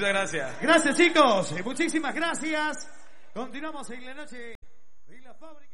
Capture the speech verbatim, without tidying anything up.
Muchas gracias. Gracias, chicos. Muchísimas gracias. Continuamos en la noche de la fábrica.